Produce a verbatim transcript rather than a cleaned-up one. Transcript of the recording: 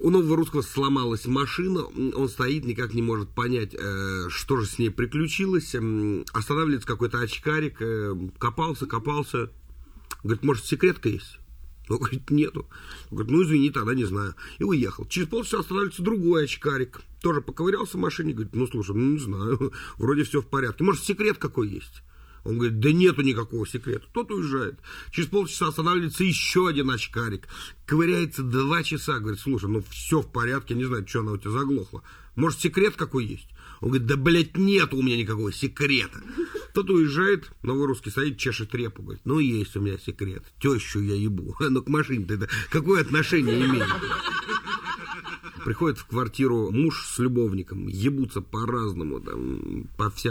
У нового русского сломалась машина, он стоит, никак не может понять, э, что же с ней приключилось. Э, останавливается какой-то очкарик, э, копался, копался. Говорит, может, секретка есть? Он говорит, нету. Он говорит, ну, извини, тогда не знаю. И уехал. Через полчаса останавливается другой очкарик. Тоже поковырялся в машине, говорит, ну, слушай, ну, не знаю, вроде все в порядке. Может, секрет какой есть? Он говорит, да нету никакого секрета. Тот уезжает. Через полчаса останавливается еще один очкарик. Ковыряется два часа. Говорит, слушай, ну все в порядке, не знаю, что она у тебя заглохла. Может, секрет какой есть? Он говорит, да, блядь, нету у меня никакого секрета. Тот уезжает, новый русский стоит, чешет репу. Говорит, ну есть у меня секрет. Тещу я ебу. Ну к машине-то это какое отношение имеет? Приходит в квартиру муж с любовником. Ебутся по-разному, там, по всякому.